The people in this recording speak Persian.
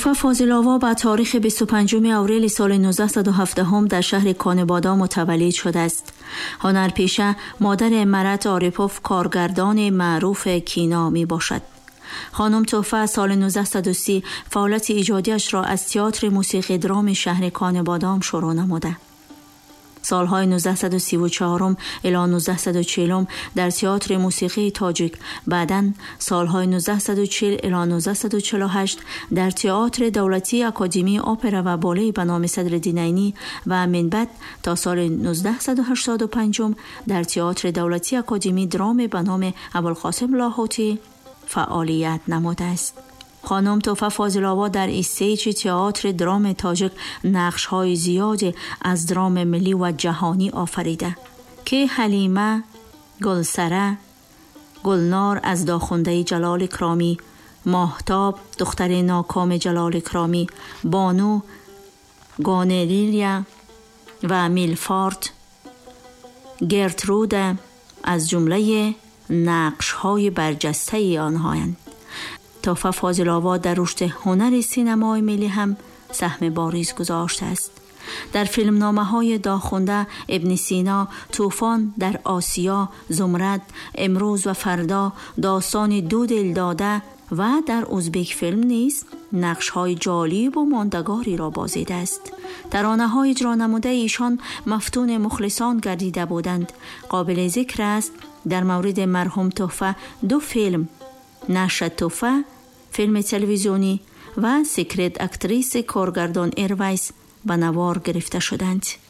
توفه فاضل‌آوا با تاریخ 25 آوریل سال 1917 در شهر کانه‌بادا متولد شده است. هنرپیشه مادر مرت آریپوف کارگردان معروف کینا می باشد. خانم توفه سال 1930 فعالیت ایجادیش را از تئاتر موسیقی درام شهر کانه‌بادا شروع نموده. سالهای 1934 الی 1940 در تئاتر موسیقی تاجیک، بعداً سالهای 1940 الی 1948 در تئاتر دولتی اکادمی اپرا و بالت به نام صدرالدین عینی و من بعد تا سال 1985 در تئاتر دولتی اکادمی درام به نام ابوالقاسم لاهوتی فعالیت نموده است. خانم توفه فاضل‌آوا در استیج تئاتر درام تاجیک نقش‌های زیادی از درام ملی و جهانی آفریده که حلیمه، گلسره، گلنار از داخونده جلال کرامی، ماهتاب دختر ناکام جلال کرامی، بانو، گانریلیا و میلفارد، گرترود از جمله نقش‌های برجسته آنهایند. توفه فاضل‌آوا در رشد هنر سینمای ملی هم سهم بارز گذاشته است. در فیلمنامه‌های داخونده، ابن سینا، طوفان در آسیا، زمرد، امروز و فردا، داستان دو دل داده و در ازبک فیلم نیز نقش‌های جالب و ماندگاری را بازیده است. ترانه‌های اجرا نموده ایشان مفتون مخلصان گردیده بودند. قابل ذکر است در مورد مرحوم توفه 2 فیلم، نشر توفه فیلم تلویزیونی و سیکرت اکتریس کارگردان ایرویس به نوار گرفته شدند.